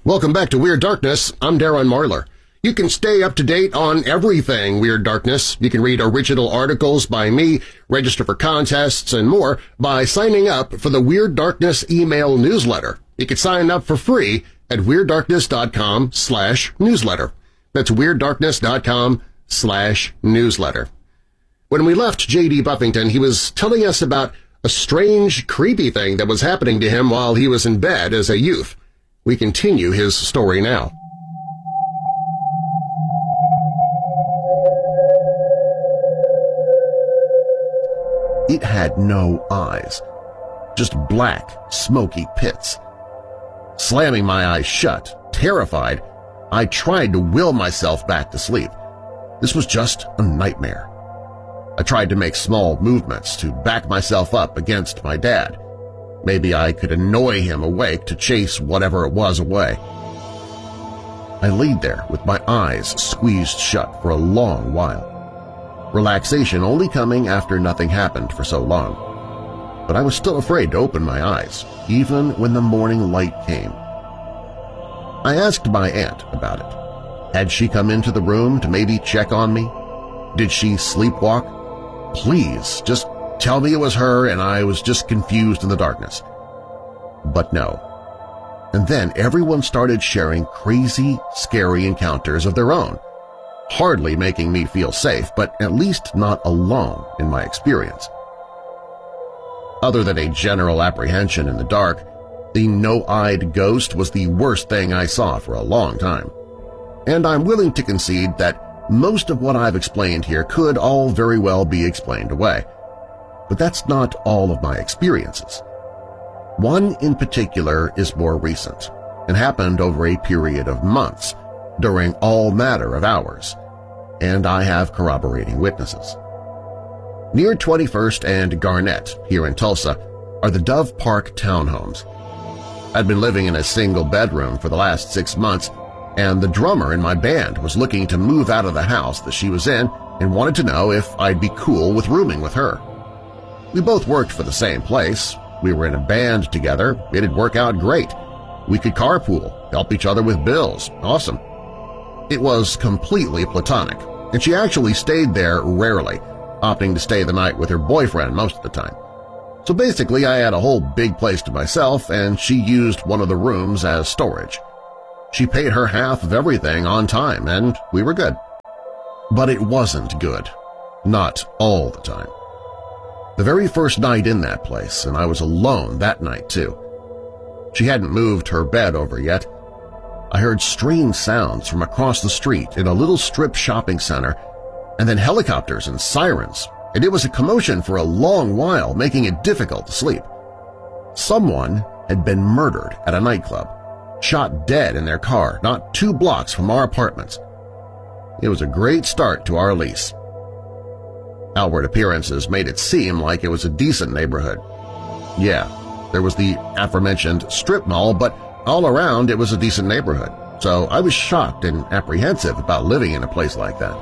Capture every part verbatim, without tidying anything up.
Welcome back to Weird Darkness. I'm Darren Marlar. You can stay up to date on everything Weird Darkness. You can read original articles by me, register for contests, and more by signing up for the Weird Darkness email newsletter. You can sign up for free at WeirdDarkness.com slash newsletter. That's WeirdDarkness.com slash newsletter. When we left J D Buffington, he was telling us about a strange, creepy thing that was happening to him while he was in bed as a youth. We continue his story now. It had no eyes, just black, smoky pits. Slamming my eyes shut, terrified, I tried to will myself back to sleep. This was just a nightmare. I tried to make small movements to back myself up against my dad. Maybe I could annoy him awake to chase whatever it was away. I laid there with my eyes squeezed shut for a long while, relaxation only coming after nothing happened for so long. But I was still afraid to open my eyes, even when the morning light came. I asked my aunt about it. Had she come into the room to maybe check on me? Did she sleepwalk? Please, just tell me it was her and I was just confused in the darkness. But no. And then everyone started sharing crazy, scary encounters of their own, hardly making me feel safe, but at least not alone in my experience. Other than a general apprehension in the dark, the no-eyed ghost was the worst thing I saw for a long time. And I'm willing to concede that most of what I've explained here could all very well be explained away. But that's not all of my experiences. One in particular is more recent and happened over a period of months, during all matter of hours, and I have corroborating witnesses. Near twenty-first and Garnett, here in Tulsa, are the Dove Park townhomes. I'd been living in a single bedroom for the last six months, and the drummer in my band was looking to move out of the house that she was in and wanted to know if I'd be cool with rooming with her. We both worked for the same place. We were in a band together. It'd work out great. We could carpool, help each other with bills. Awesome. It was completely platonic, and she actually stayed there rarely, opting to stay the night with her boyfriend most of the time. So basically I had a whole big place to myself, and she used one of the rooms as storage. She paid her half of everything on time, and we were good. But it wasn't good. Not all the time. The very first night in that place, and I was alone that night too. She hadn't moved her bed over yet. I heard strange sounds from across the street in a little strip shopping center, and then helicopters and sirens, and it was a commotion for a long while, making it difficult to sleep. Someone had been murdered at a nightclub, shot dead in their car not two blocks from our apartments. It was a great start to our lease. Outward appearances made it seem like it was a decent neighborhood. Yeah, there was the aforementioned strip mall, but all around it was a decent neighborhood, so I was shocked and apprehensive about living in a place like that.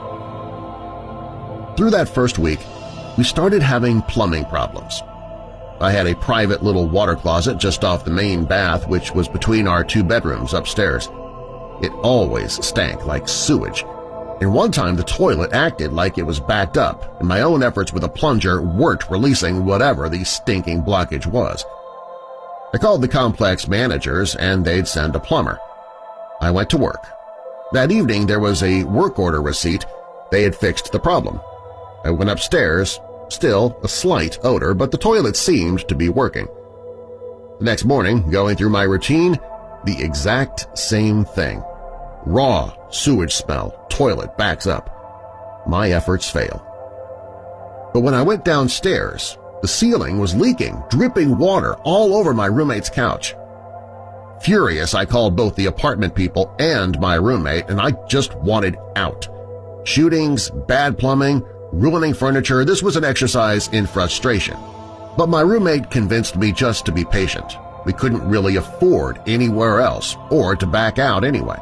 Through that first week, we started having plumbing problems. I had a private little water closet just off the main bath, which was between our two bedrooms upstairs. It always stank like sewage, and one time the toilet acted like it was backed up, and my own efforts with a plunger weren't releasing whatever the stinking blockage was. I called the complex managers, and they'd send a plumber. I went to work. That evening there was a work order receipt. They had fixed the problem. I went upstairs, still a slight odor, but the toilet seemed to be working. The next morning, going through my routine, the exact same thing. Raw sewage smell, toilet backs up. My efforts fail. But when I went downstairs, the ceiling was leaking, dripping water all over my roommate's couch. Furious, I called both the apartment people and my roommate, and I just wanted out. Shootings, bad plumbing, ruining furniture, this was an exercise in frustration. But my roommate convinced me just to be patient. We couldn't really afford anywhere else or to back out anyway.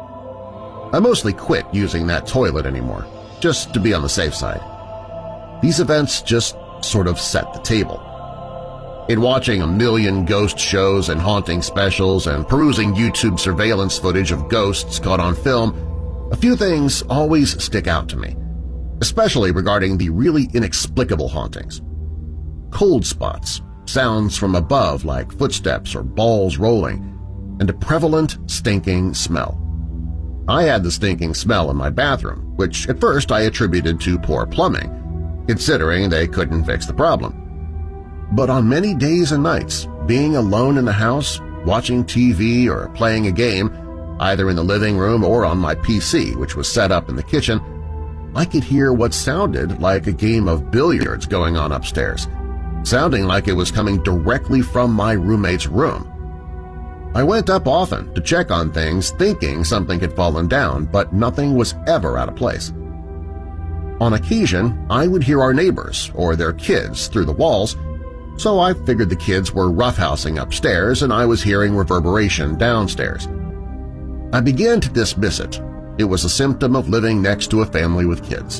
I mostly quit using that toilet anymore, just to be on the safe side. These events just sort of set the table. In watching a million ghost shows and haunting specials and perusing YouTube surveillance footage of ghosts caught on film, a few things always stick out to me, especially regarding the really inexplicable hauntings. Cold spots, sounds from above like footsteps or balls rolling, and a prevalent stinking smell. I had the stinking smell in my bathroom, which at first I attributed to poor plumbing, considering they couldn't fix the problem. But on many days and nights, being alone in the house, watching T V or playing a game, either in the living room or on my P C, which was set up in the kitchen, I could hear what sounded like a game of billiards going on upstairs, sounding like it was coming directly from my roommate's room. I went up often to check on things thinking something had fallen down, but nothing was ever out of place. On occasion, I would hear our neighbors or their kids through the walls, so I figured the kids were roughhousing upstairs and I was hearing reverberation downstairs. I began to dismiss it. It was a symptom of living next to a family with kids.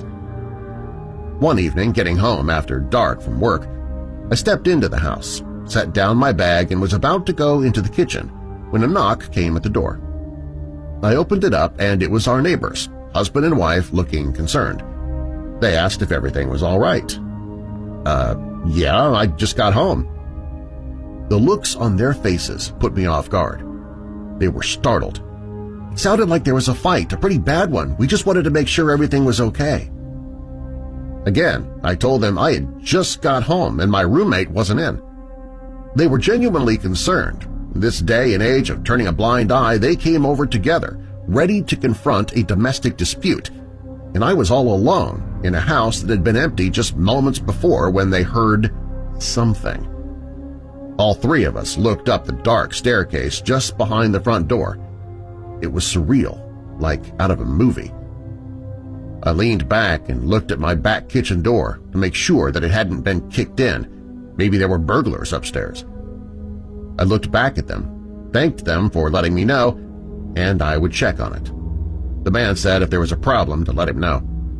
One evening, getting home after dark from work, I stepped into the house, set down my bag, and was about to go into the kitchen when a knock came at the door. I opened it up and it was our neighbors, husband and wife, looking concerned. They asked if everything was all right. Uh, yeah, I just got home. The looks on their faces put me off guard. They were startled. It sounded like there was a fight, a pretty bad one. We just wanted to make sure everything was okay. Again, I told them I had just got home and my roommate wasn't in. They were genuinely concerned. In this day and age of turning a blind eye, they came over together, ready to confront a domestic dispute, and I was all alone in a house that had been empty just moments before when they heard something. All three of us looked up the dark staircase just behind the front door. It was surreal, like out of a movie. I leaned back and looked at my back kitchen door to make sure that it hadn't been kicked in. Maybe there were burglars upstairs. I looked back at them, thanked them for letting me know, and I would check on it. The man said if there was a problem to let him know.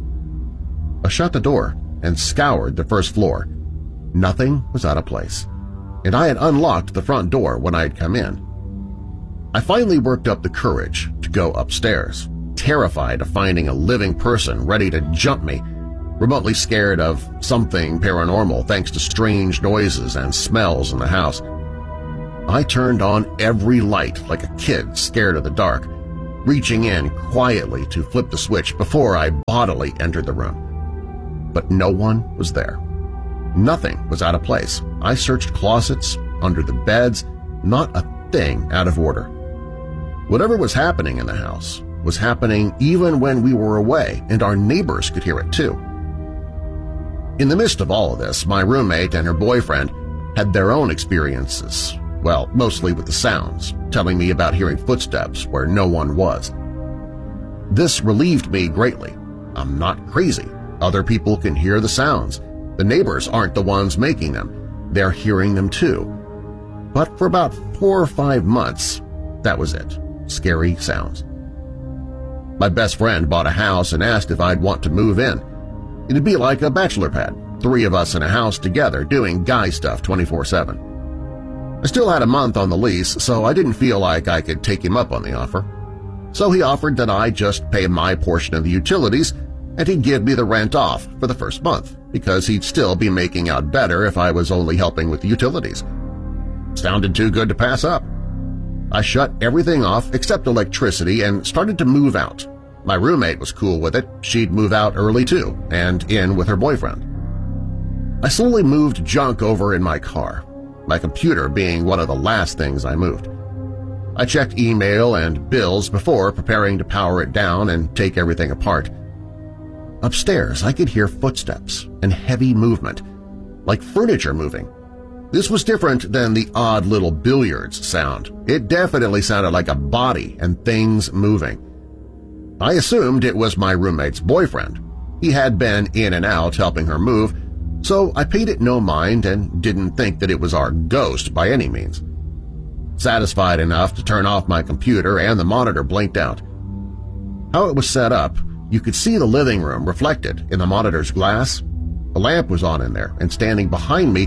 I shut the door and scoured the first floor. Nothing was out of place, and I had unlocked the front door when I had come in. I finally worked up the courage to go upstairs, terrified of finding a living person ready to jump me, remotely scared of something paranormal thanks to strange noises and smells in the house. I turned on every light like a kid scared of the dark, reaching in quietly to flip the switch before I bodily entered the room. But no one was there. Nothing was out of place. I searched closets, under the beds, not a thing out of order. Whatever was happening in the house was happening even when we were away, and our neighbors could hear it too. In the midst of all of this, my roommate and her boyfriend had their own experiences, well, mostly with the sounds, telling me about hearing footsteps where no one was. This relieved me greatly. I'm not crazy. Other people can hear the sounds. The neighbors aren't the ones making them. They're hearing them too. But for about four or five months, that was it. Scary sounds. My best friend bought a house and asked if I'd want to move in. It'd be like a bachelor pad, three of us in a house together doing guy stuff twenty-four seven. I still had a month on the lease, so I didn't feel like I could take him up on the offer. So he offered that I just pay my portion of the utilities and he'd give me the rent off for the first month because he'd still be making out better if I was only helping with the utilities. Sounded too good to pass up. I shut everything off except electricity and started to move out. My roommate was cool with it. She'd move out early too, and in with her boyfriend. I slowly moved junk over in my car, my computer being one of the last things I moved. I checked email and bills before preparing to power it down and take everything apart. Upstairs, I could hear footsteps and heavy movement, like furniture moving. This was different than the odd little billiards sound. It definitely sounded like a body and things moving. I assumed it was my roommate's boyfriend. He had been in and out helping her move, so I paid it no mind and didn't think that it was our ghost by any means. Satisfied enough to turn off my computer and the monitor blinked out. How it was set up, you could see the living room reflected in the monitor's glass. A lamp was on in there, and standing behind me,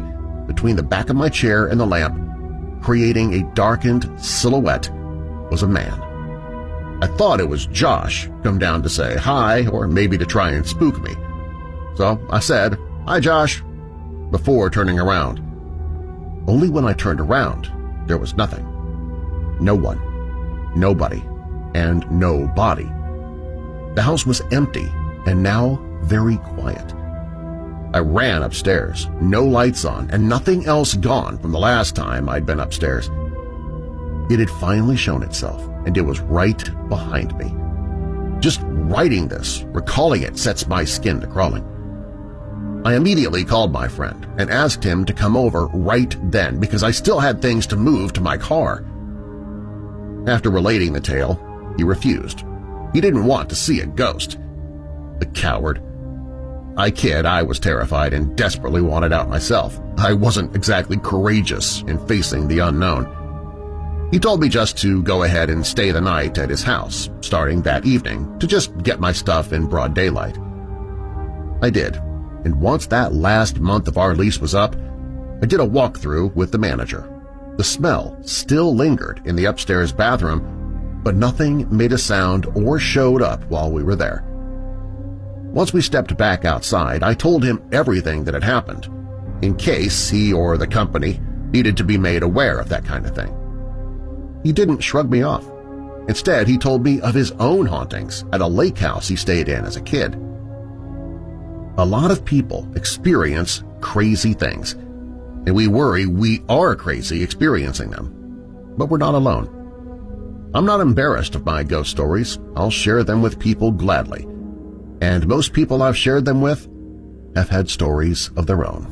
between the back of my chair and the lamp, creating a darkened silhouette, was a man. I thought it was Josh, come down to say hi or maybe to try and spook me. So I said, "Hi, Josh," before turning around. Only when I turned around, there was nothing. No one, nobody, and no body. The house was empty and now very quiet. I ran upstairs, no lights on and nothing else gone from the last time I'd been upstairs. It had finally shown itself, and it was right behind me. Just writing this, recalling it, sets my skin to crawling. I immediately called my friend and asked him to come over right then because I still had things to move to my car. After relating the tale, he refused. He didn't want to see a ghost. The coward. I kid, I was terrified and desperately wanted out myself. I wasn't exactly courageous in facing the unknown. He told me just to go ahead and stay the night at his house, starting that evening, to just get my stuff in broad daylight. I did, and once that last month of our lease was up, I did a walkthrough with the manager. The smell still lingered in the upstairs bathroom, but nothing made a sound or showed up while we were there. Once we stepped back outside, I told him everything that had happened, in case he or the company needed to be made aware of that kind of thing. He didn't shrug me off. Instead, he told me of his own hauntings at a lake house he stayed in as a kid. A lot of people experience crazy things, and we worry we are crazy experiencing them. But we're not alone. I'm not embarrassed of my ghost stories. I'll share them with people gladly. And most people I've shared them with have had stories of their own.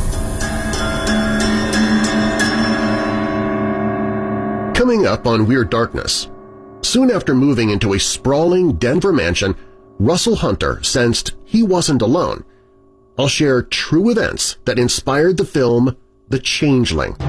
Coming up on Weird Darkness, soon after moving into a sprawling Denver mansion, Russell Hunter sensed he wasn't alone. I'll share true events that inspired the film The Changeling.